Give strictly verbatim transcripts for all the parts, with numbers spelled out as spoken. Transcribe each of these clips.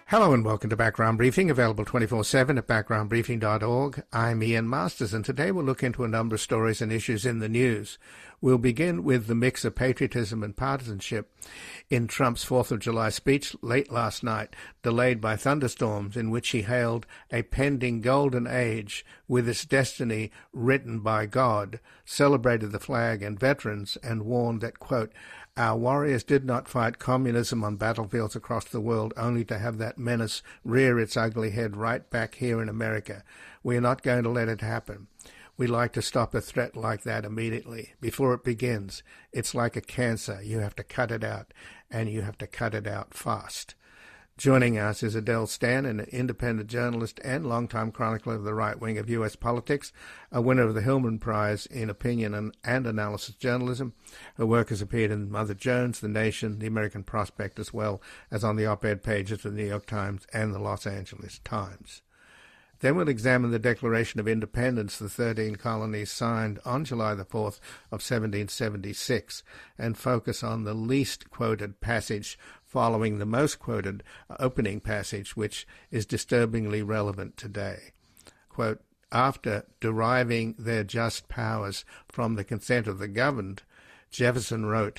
Hello and welcome to Background Briefing, available twenty-four seven at background briefing dot org. I'm Ian Masters, and today we'll look into a number of stories and issues in the news. We'll begin with the mix of patriotism and partisanship in Trump's fourth of July speech late last night, delayed by thunderstorms, in which he hailed a pending golden age with its destiny written by God, celebrated the flag and veterans, and warned that, quote, "Our warriors did not fight communism on battlefields across the world only to have that menace rear its ugly head right back here in America. We are not going to let it happen. We like to stop a threat like that immediately, before it begins. It's like a cancer. You have to cut it out, and you have to cut it out fast." Joining us is Adele Stan, an independent journalist and longtime chronicler of the right wing of U S politics, a winner of the Hillman Prize in Opinion and, and Analysis Journalism. Her work has appeared in Mother Jones, The Nation, The American Prospect, as well as on the op-ed pages of the New York Times and the Los Angeles Times. Then we'll examine the Declaration of Independence the thirteen colonies signed on July the fourth of seventeen seventy-six and focus on the least quoted passage following the most quoted opening passage, which is disturbingly relevant today. Quote, "After deriving their just powers from the consent of the governed," Jefferson wrote,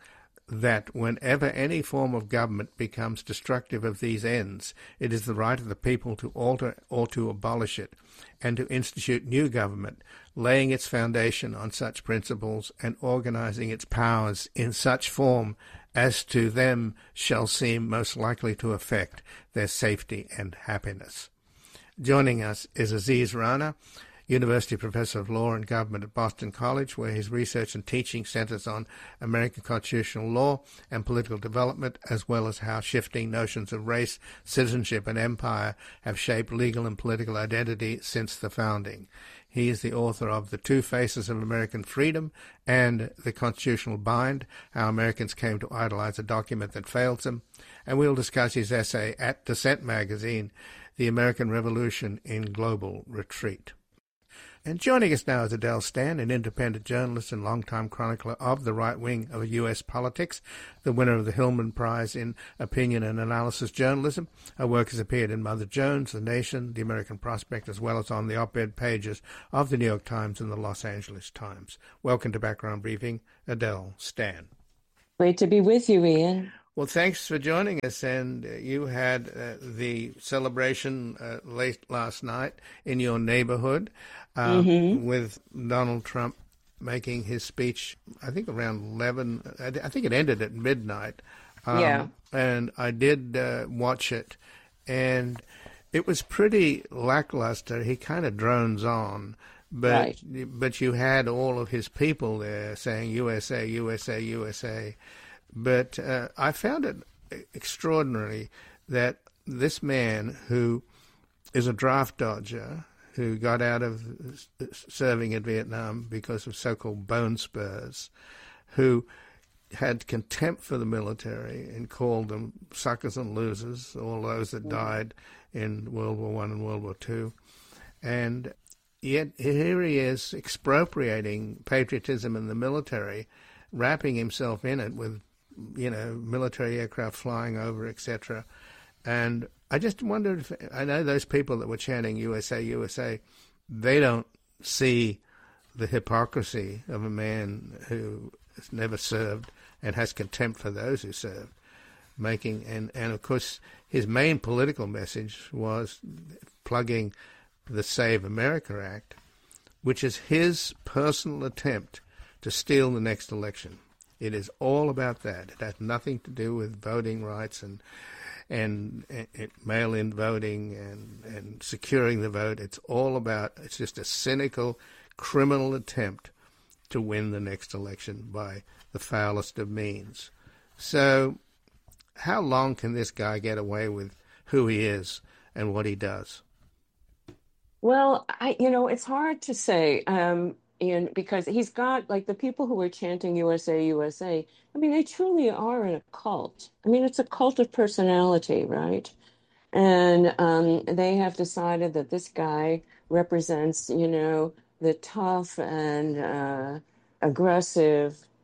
"that whenever any form of government becomes destructive of these ends, it is the right of the people to alter or to abolish it, and to institute new government, laying its foundation on such principles and organizing its powers in such form as to them shall seem most likely to affect their safety and happiness." Joining us is Aziz Rana, University Professor of Law and Government at Boston College, where his research and teaching centers on American constitutional law and political development, as well as how shifting notions of race, citizenship, and empire have shaped legal and political identity since the founding. He is the author of The Two Faces of American Freedom and The Constitutional Bind, How Americans Came to Idolize a Document That Fails Them, and we'll discuss his essay at Dissent magazine, The American Revolution in Global Retreat. And joining us now is Adele Stan, an independent journalist and longtime chronicler of the right wing of U S politics, the winner of the Hillman Prize in Opinion and Analysis Journalism. Her work has appeared in Mother Jones, The Nation, The American Prospect, as well as on the op-ed pages of the New York Times and the Los Angeles Times. Welcome to Background Briefing, Adele Stan. Great to be with you, Ian. Well, thanks for joining us. And uh, you had uh, the celebration uh, late last night in your neighborhood uh, mm-hmm. with Donald Trump making his speech, I think around eleven. I think it ended at midnight. Um, yeah. And I did uh, watch it, and it was pretty lackluster. He kind of drones on. But right. but you had all of his people there saying U S A, U S A, U S A. But uh, I found it extraordinary that this man, who is a draft dodger, who got out of serving in Vietnam because of so-called bone spurs, who had contempt for the military and called them suckers and losers, all those that died in World War One and World War Two, and yet here he is expropriating patriotism in the military, wrapping himself in it with, you know, military aircraft flying over, et cetera. And I just wondered if, I know those people that were chanting U S A, U S A, they don't see the hypocrisy of a man who has never served and has contempt for those who served. Making, and, and of course, his main political message was plugging the Save America Act, which is his personal attempt to steal the next election. It is all about that. It has nothing to do with voting rights and and, and mail-in voting and, and securing the vote. It's all about, it's just a cynical, criminal attempt to win the next election by the foulest of means. So how long can this guy get away with who he is and what he does? Well, I, you know, it's hard to say. Um, And because he's got, like, the people who are chanting U S A, U S A, I mean, they truly are in a cult. I mean, it's a cult of personality, right? And um, they have decided that this guy represents, you know, the tough and uh, aggressive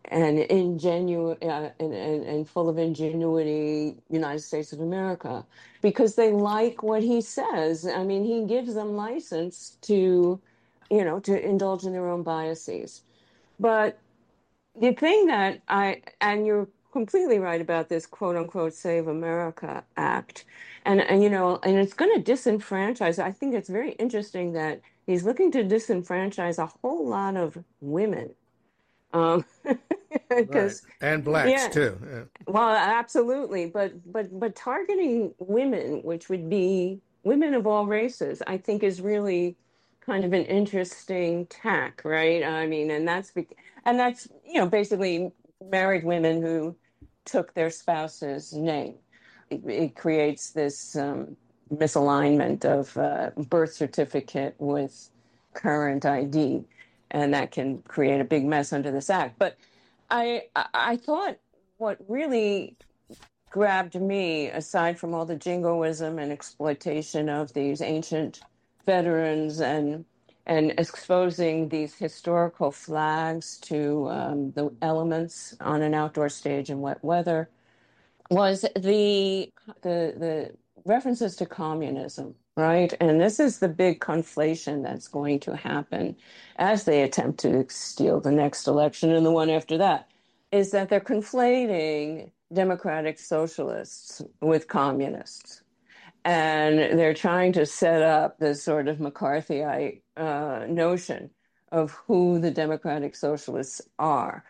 and ingenu uh, and, and, and full of ingenuity United States of America, because they like what he says. I mean, he gives them license to, you know, to indulge in their own biases. But the thing that I, and you're completely right about this quote unquote Save America Act. And, and you know, and it's going to disenfranchise. I think it's very interesting that he's looking to disenfranchise a whole lot of women. Um, Right. because, And blacks, yeah, too. Yeah. well, absolutely. But, but, but targeting women, which would be women of all races, I think is really kind of an interesting tack, right? I mean, and that's, be- and that's, you know, basically married women who took their spouse's name. It, it creates this um, misalignment of uh, birth certificate with current I D, and that can create a big mess under this act. But I, I I thought what really grabbed me, aside from all the jingoism and exploitation of these ancient veterans and and exposing these historical flags to um, the elements on an outdoor stage in wet weather, was the the the references to communism, right? And this is the big conflation that's going to happen as they attempt to steal the next election and the one after that, is that they're conflating democratic socialists with communists. And they're trying to set up this sort of McCarthyite uh, notion of who the democratic socialists are.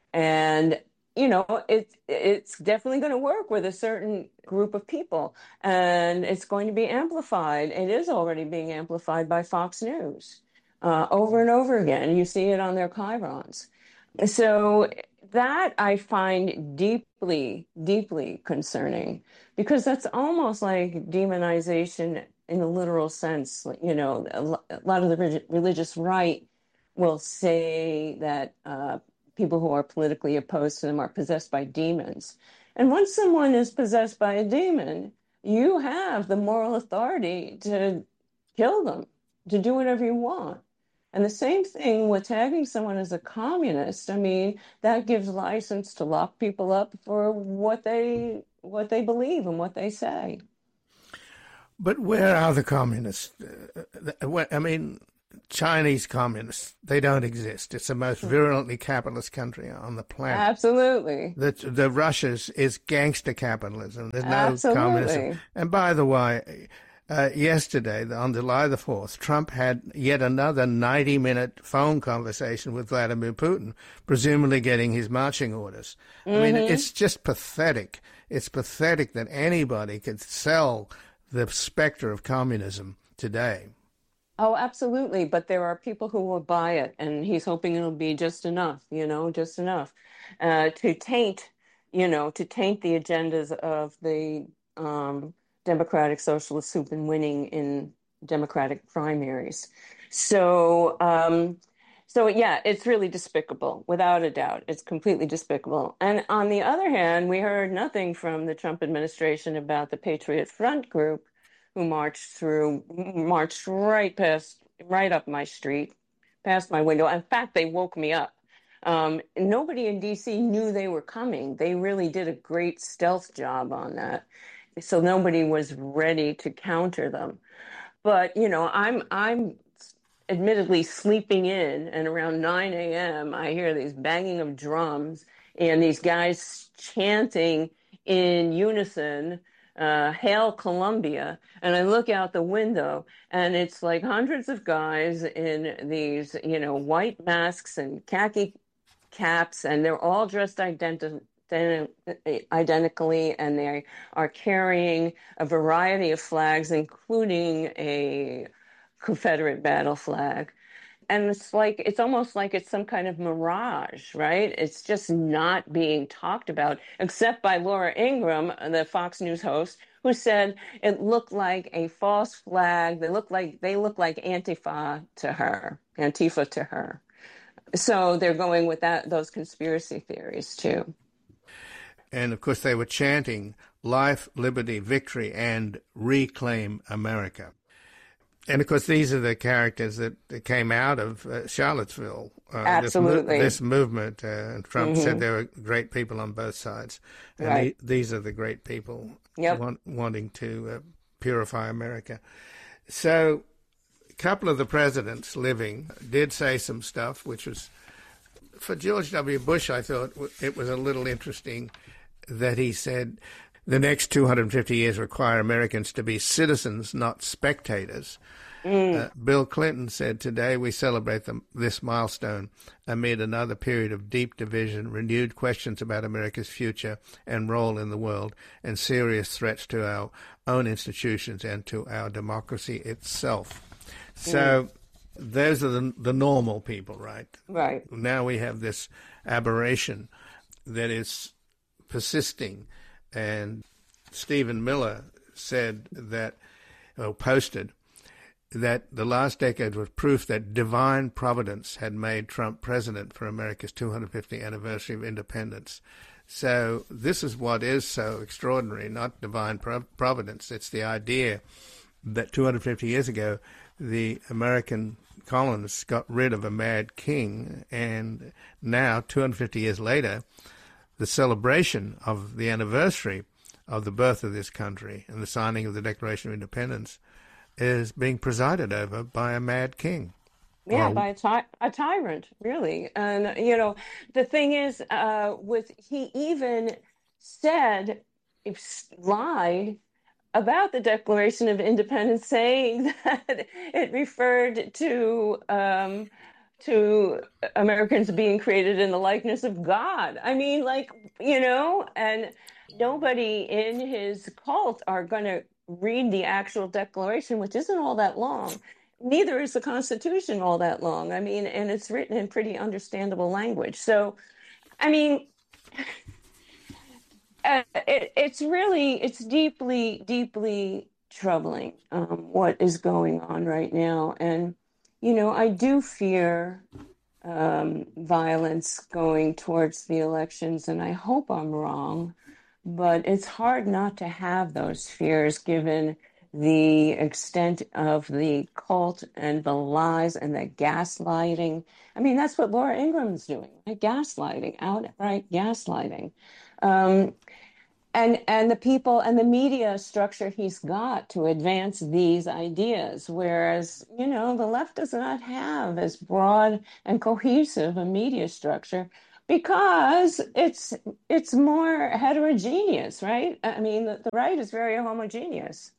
And you know, it, it's definitely going to work with a certain group of people, and it's going to be amplified. It is already being amplified by Fox News uh, over and over again. You see it on their chyrons. So that I find deeply, deeply concerning, because that's almost like demonization in a literal sense. You know, a lot of the religious right will say that uh, people who are politically opposed to them are possessed by demons. And once someone is possessed by a demon, you have the moral authority to kill them, to do whatever you want. And the same thing with tagging someone as a communist. I mean, that gives license to lock people up for what they what they believe and what they say. But where are the communists? Uh, I mean, Chinese communists, they don't exist. It's the most virulently capitalist country on the planet. Absolutely. The, the Russia's is gangster capitalism. There's no Absolutely. communism. And by the way, uh, yesterday, on July the fourth, Trump had yet another ninety-minute phone conversation with Vladimir Putin, presumably getting his marching orders. Mm-hmm. I mean, it's just pathetic. It's pathetic that anybody could sell the specter of communism today. Oh, absolutely. But there are people who will buy it, and he's hoping it'll be just enough, you know, just enough uh, to taint, you know, to taint the agendas of the um, Democratic Socialists who've been winning in Democratic primaries. So, um, so yeah, it's really despicable, without a doubt. It's completely despicable. And on the other hand, we heard nothing from the Trump administration about the Patriot Front group, who marched through, marched right past, right up my street, past my window. In fact, they woke me up. Um, nobody in D C knew they were coming. They really did a great stealth job on that. So nobody was ready to counter them. But, you know, I'm, I'm admittedly sleeping in, and around nine a.m., I hear these banging of drums and these guys chanting in unison, Uh, Hail Columbia, and I look out the window, and it's like hundreds of guys in these, you know, white masks and khaki caps, and they're all dressed identi- identically, and they are carrying a variety of flags, including a Confederate battle flag. And it's like, it's almost like it's some kind of mirage, right? It's just not being talked about, except by Laura Ingraham, the Fox News host, who said it looked like a false flag. They look like, they look like Antifa to her, Antifa to her. So they're going with that, those conspiracy theories too. And of course they were chanting life, liberty, victory, and reclaim America. And of course, these are the characters that, that came out of uh, Charlottesville. Uh, Absolutely. This, this movement. Uh, and Trump Mm-hmm. said there were great people on both sides. And Right. the, these are the great people Yep. want, wanting to uh, purify America. So a couple of the presidents living did say some stuff, which was, for George W. Bush, I thought it was a little interesting that he said, the next two hundred fifty years require Americans to be citizens, not spectators. Mm. Uh, Bill Clinton said, today we celebrate the, this milestone amid another period of deep division, renewed questions about America's future and role in the world, and serious threats to our own institutions and to our democracy itself. So mm. those are the, the normal people, right? Right. Now we have this aberration that is persisting. And Stephen Miller said that, or posted, that the last decade was proof that divine providence had made Trump president for America's two hundred fiftieth anniversary of independence. So this is what is so extraordinary, not divine providence. It's the idea that two hundred fifty years ago, the American colonists got rid of a mad king, and now, two hundred fifty years later, the celebration of the anniversary of the birth of this country and the signing of the Declaration of Independence is being presided over by a mad king. Yeah, Well, by a, ty- a tyrant, really. And, you know, the thing is, uh, with he even said, lied about the Declaration of Independence, saying that it referred to um, to Americans being created in the likeness of God. I mean, like, you know, and nobody in his cult are going to read the actual Declaration, which isn't all that long. Neither is the Constitution all that long. I mean, and it's written in pretty understandable language. So, I mean, uh, it, it's really, it's deeply, deeply troubling um, what is going on right now. And, you know, I do fear um, violence going towards the elections, and I hope I'm wrong. But it's hard not to have those fears given the extent of the cult and the lies and the gaslighting. I mean, that's what Laura Ingram's doing, right? Gaslighting, outright gaslighting. Um, and and the people and the media structure he's got to advance these ideas, whereas, you know, the left does not have as broad and cohesive a media structure because it's it's more heterogeneous, right? I mean, the, the right is very homogeneous.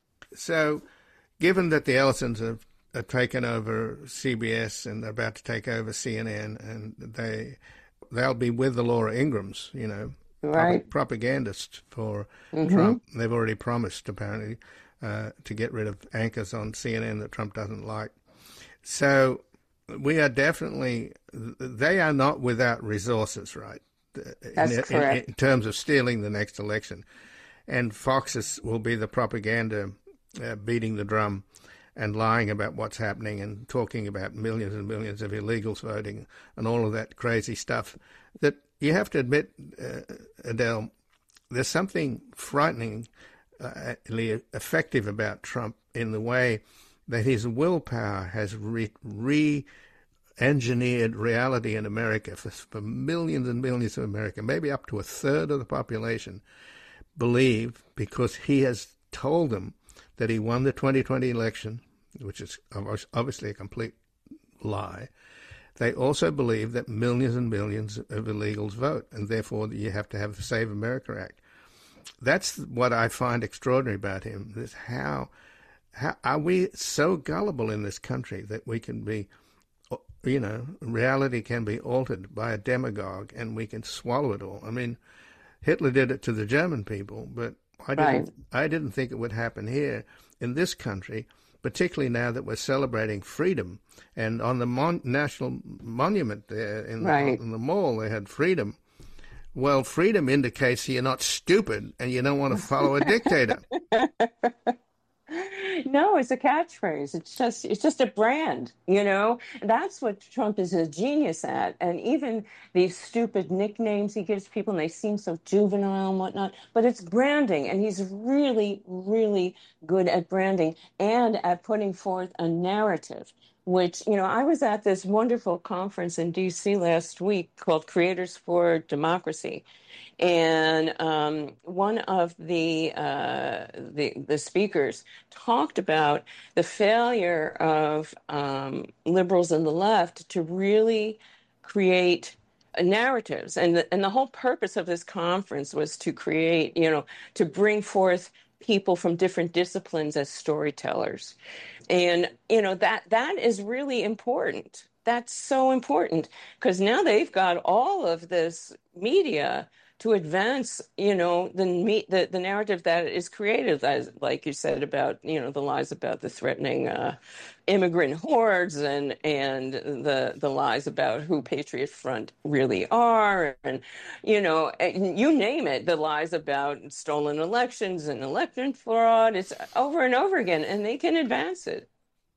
So, given that the Ellisons have, have taken over C B S and they're about to take over C N N, and they they'll be with the Laura Ingrams, you know, right, prop- propagandists for mm-hmm. Trump. They've already promised, apparently, uh, to get rid of anchors on C N N that Trump doesn't like. So, we are definitely, they are not without resources, right? That's in, correct. In, in terms of stealing the next election. And Fox is, will be the propaganda uh, beating the drum and lying about what's happening and talking about millions and millions of illegals voting and all of that crazy stuff. That you have to admit, uh, Adele, there's something frighteningly effective about Trump in the way that his willpower has re, re-engineered reality in America for, for millions and millions of Americans, maybe up to a third of the population, believe, because he has told them that he won the twenty twenty election, which is obviously a complete lie. They also believe that millions and millions of illegals vote, and therefore you have to have the Save America Act. That's what I find extraordinary about him, is how, how are we so gullible in this country that we can be, you know, reality can be altered by a demagogue and we can swallow it all. I mean, Hitler did it to the German people, but I didn't, right. I didn't think it would happen here in this country, particularly now that we're celebrating freedom. And on the mon- national monument there in, right. the, in the mall, they had freedom. Well, freedom indicates you're not stupid and you don't want to follow a dictator. No, it's a catchphrase. It's just it's just a brand, you know? That's what Trump is a genius at. And even these stupid nicknames he gives people, and they seem so juvenile and whatnot, but it's branding. And he's really, really good at branding and at putting forth a narrative. Which, you know, I was at this wonderful conference in D C last week called Creators for Democracy. And um, one of the, uh, the the speakers talked about the failure of um, liberals and the left to really create narratives, and the, and the whole purpose of this conference was to create, you know, to bring forth people from different disciplines as storytellers, and you know that that is really important. That's so important because now they've got all of this media to advance, you know, the me- the the narrative that is created, as like you said about, you know, the lies about the threatening uh, immigrant hordes, and and the the lies about who Patriot Front really are, and you know, you name it, the lies about stolen elections and election fraud. It's over and over again, and they can advance it.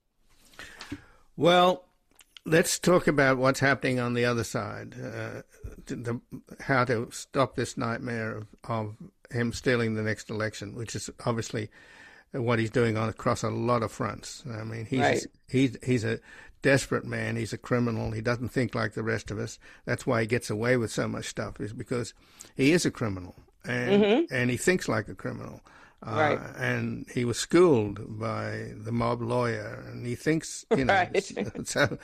Well, let's talk about what's happening on the other side, uh, the, how to stop this nightmare of, of him stealing the next election, which is obviously what he's doing on across a lot of fronts. I mean, he's Right. he's he's a desperate man. He's a criminal. He doesn't think like the rest of us. That's why he gets away with so much stuff, is because he is a criminal, and Hmm. and he thinks like a criminal. Uh, Right. and he was schooled by the mob lawyer, and he thinks, you know, Right. so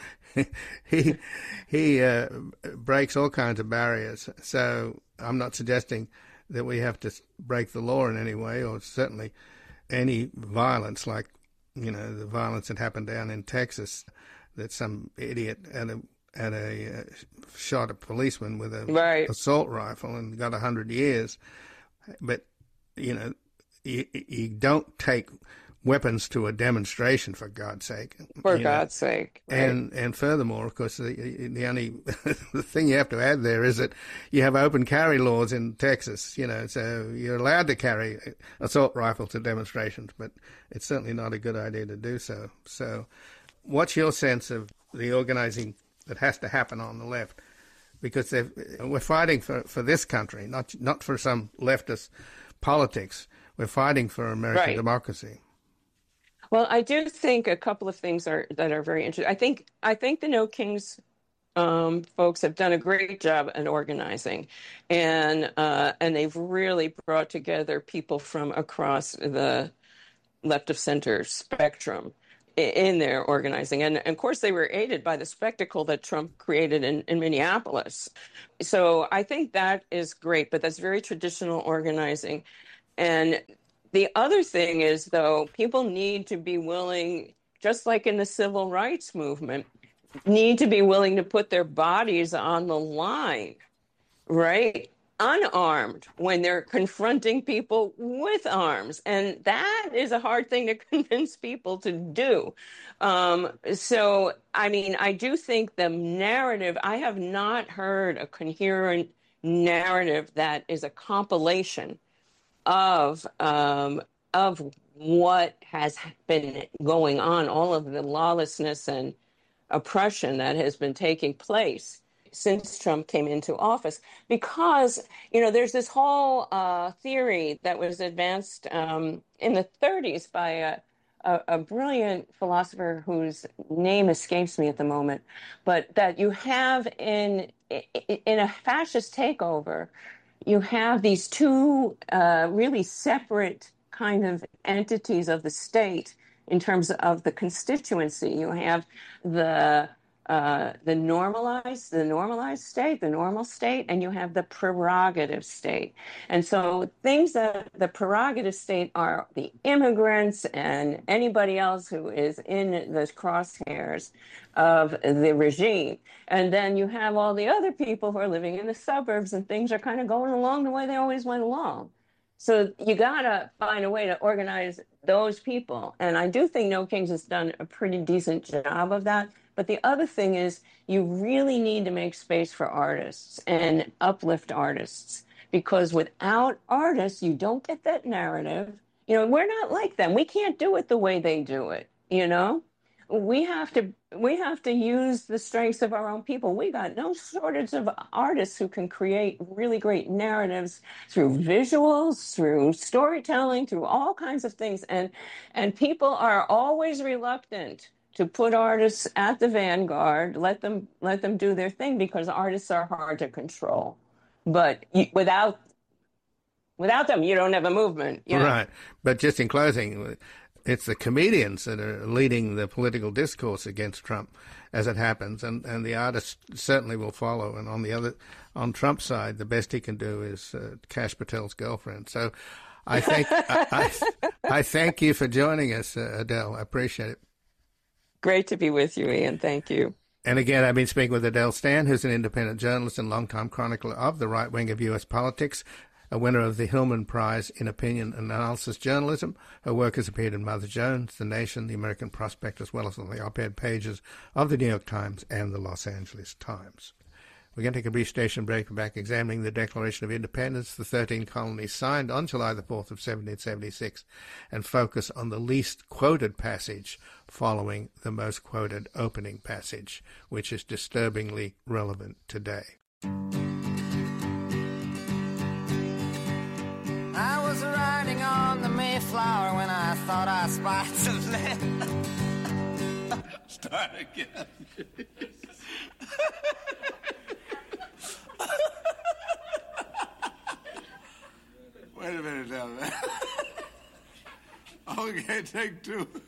he he uh, breaks all kinds of barriers. So I'm not suggesting that we have to break the law in any way, or certainly any violence like, you know, the violence that happened down in Texas, that some idiot at a at a uh, shot a policeman with an Right. assault rifle and got a hundred years. But you know, you, you don't take weapons to a demonstration, for God's sake. For you know. God's sake. Right. And and furthermore, of course, the, the only the thing you have to add there is that you have open carry laws in Texas. You know, so you're allowed to carry assault rifles to demonstrations, but it's certainly not a good idea to do so. So, what's your sense of the organizing that has to happen on the left? Because we're fighting for, for this country, not not for some leftist politics. We're fighting for American Right. democracy. Well, I do think a couple of things are that are very interesting. I think I think the No Kings um, folks have done a great job at organizing, and uh, and they've really brought together people from across the left of center spectrum i- in their organizing. And, and of course, they were aided by the spectacle that Trump created in, in Minneapolis. So I think that is great, but that's very traditional organizing. And the other thing is, though, people need to be willing, just like in the civil rights movement, need to be willing to put their bodies on the line, right? Unarmed when they're confronting people with arms. And that is a hard thing to convince people to do. Um, so, I mean, I do think the narrative, I have not heard a coherent narrative that is a compilation of um, of what has been going on, all of the lawlessness and oppression that has been taking place since Trump came into office. Because, you know, there's this whole uh, theory that was advanced um, in the thirties by a, a, a brilliant philosopher whose name escapes me at the moment, but that you have in in a fascist takeover, you have these two uh, really separate kind of entities of the state in terms of the constituency. You have the uh, the normalized, the normalized state, the normal state, and you have the prerogative state. And so things that the prerogative state are the immigrants and anybody else who is in the crosshairs of the regime. And then you have all the other people who are living in the suburbs, and things are kind of going along the way they always went along. So you got to find a way to organize those people. And I do think No Kings has done a pretty decent job of that. But the other thing is you really need to make space for artists and uplift artists, because without artists, you don't get that narrative. You know, we're not like them. We can't do it the way they do it, you know? We have to we have to use the strengths of our own people. We got no shortage of artists who can create really great narratives through visuals, through storytelling, through all kinds of things. And and people are always reluctant to put artists at the vanguard, let them let them do their thing, because artists are hard to control. But you, without without them, you don't have a movement. You know? Right. But just in closing, it's the comedians that are leading the political discourse against Trump as it happens, and, and the artists certainly will follow. And on the other, on Trump's side, the best he can do is uh, Kash Patel's girlfriend. So I thank I, I, I thank you for joining us, uh, Adele. I appreciate it. Great to be with you, Ian. Thank you. And again, I've been speaking with Adele Stan, who's an independent journalist and longtime chronicler of the right wing of U S politics, a winner of the Hillman Prize in Opinion and Analysis Journalism. Her work has appeared in Mother Jones, The Nation, The American Prospect, as well as on the op-ed pages of the New York Times and the Los Angeles Times. We're going to take a brief station break. We're back examining the Declaration of Independence, the thirteen colonies signed on July the fourth of seventeen seventy-six, and focus on the least quoted passage following the most quoted opening passage, which is disturbingly relevant today. I was riding on the Mayflower when I thought I spied some land. Start again. Wait a minute now, man. Okay, take two.